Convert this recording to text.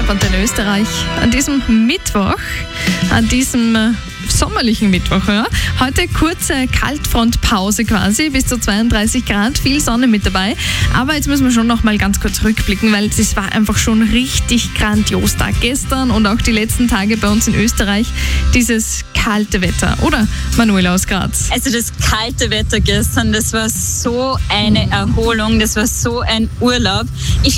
Urlaub und in Österreich an diesem Mittwoch, an diesem sommerlichen Mittwoch. Ja. Heute kurze Kaltfrontpause quasi, bis zu 32 Grad, viel Sonne mit dabei. Aber jetzt müssen wir schon noch mal ganz kurz rückblicken, weil es war einfach schon richtig grandios da gestern und auch die letzten Tage bei uns in Österreich. Dieses kalte Wetter, oder Manuela aus Graz? Also das kalte Wetter gestern, das war so eine Erholung, das war so ein Urlaub. Ich